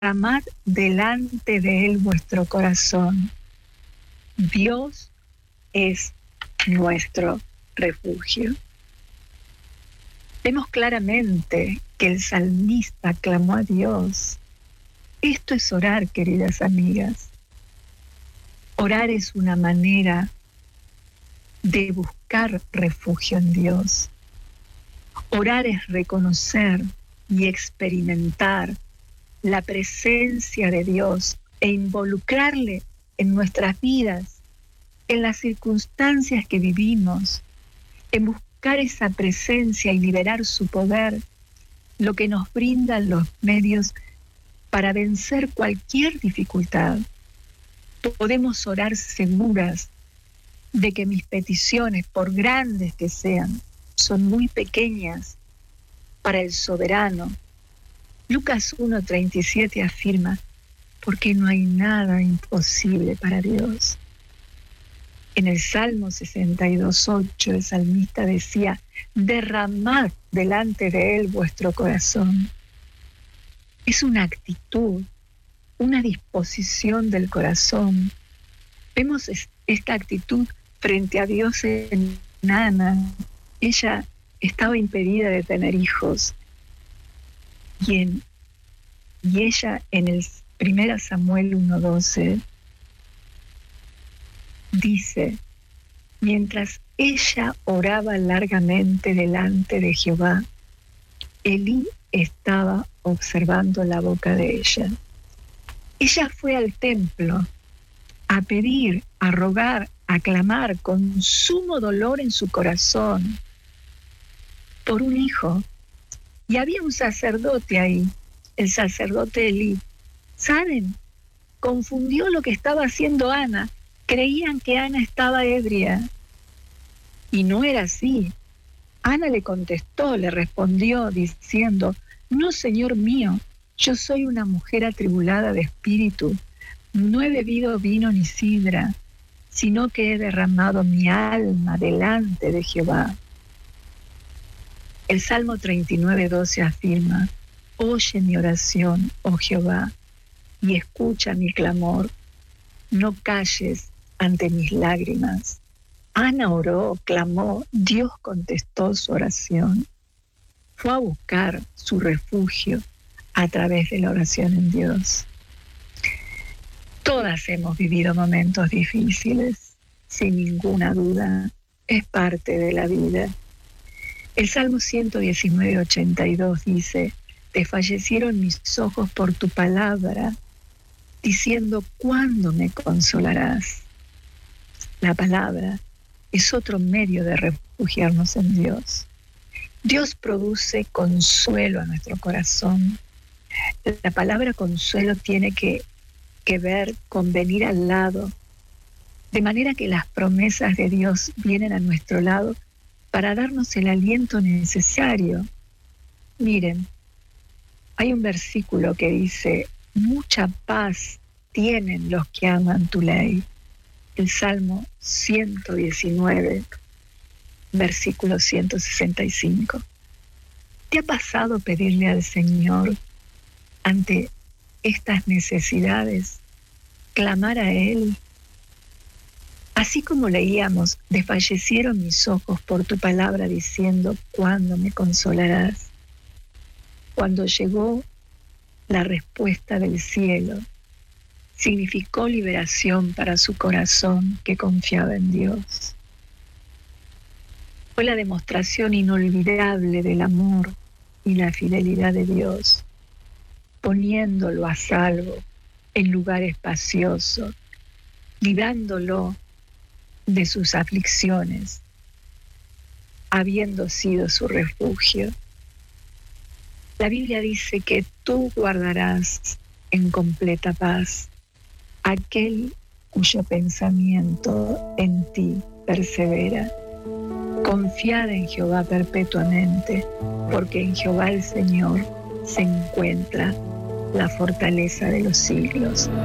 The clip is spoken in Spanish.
derramad delante de Él vuestro corazón. Dios es nuestro refugio. Vemos claramente que el salmista clamó a Dios. Esto es orar, queridas amigas. Orar es una manera de buscar refugio en Dios. Orar es reconocer y experimentar la presencia de Dios e involucrarle en nuestras vidas, en las circunstancias que vivimos, en buscar esa presencia y liberar su poder, lo que nos brinda los medios para vencer cualquier dificultad. Podemos orar seguras de que mis peticiones, por grandes que sean, son muy pequeñas para el soberano. Lucas 1:37 afirma, porque no hay nada imposible para Dios. En el Salmo 62:8 el salmista decía, derramad delante de Él vuestro corazón. Es una actitud, una disposición del corazón. Vemos esta actitud frente a Dios en Ana. Ella estaba impedida de tener hijos. Y ella en el 1 Samuel 1:12 dice, mientras ella oraba largamente delante de Jehová, Elí estaba observando la boca de ella. Ella fue al templo a pedir, a rogar, a clamar con sumo dolor en su corazón por un hijo. Y había un sacerdote ahí, el sacerdote Elí. ¿Saben? Confundió lo que estaba haciendo Ana. Creían que Ana estaba ebria. Y no era así. Ana le contestó, le respondió diciendo, no, Señor mío, yo soy una mujer atribulada de espíritu. No he bebido vino ni sidra, sino que he derramado mi alma delante de Jehová. El Salmo 39:12 afirma, oye mi oración, oh Jehová, y escucha mi clamor. No calles ante mis lágrimas. Ana oró, clamó, Dios contestó su oración. Fue a buscar su refugio a través de la oración en Dios. Todas hemos vivido momentos difíciles, sin ninguna duda, es parte de la vida. El Salmo 119:82 dice, desfallecieron mis ojos por tu palabra, diciendo, ¿cuándo me consolarás? La palabra es otro medio de refugiarnos en Dios. Dios produce consuelo a nuestro corazón. La palabra consuelo tiene que ver con venir al lado, de manera que las promesas de Dios vienen a nuestro lado para darnos el aliento necesario. Miren, hay un versículo que dice, mucha paz tienen los que aman tu ley. El Salmo 119, versículo 165. ¿Te ha pasado pedirle al Señor ante estas necesidades, clamar a Él? Así como leíamos, desfallecieron mis ojos por tu palabra diciendo, ¿cuándo me consolarás? Cuando llegó la respuesta del cielo, significó liberación para su corazón que confiaba en Dios. Fue la demostración inolvidable del amor y la fidelidad de Dios, poniéndolo a salvo en lugar espacioso, librándolo de sus aflicciones, habiendo sido su refugio. La Biblia dice que tú guardarás en completa paz aquel cuyo pensamiento en ti persevera. Confiad en Jehová perpetuamente, porque en Jehová el Señor se encuentra la fortaleza de los siglos.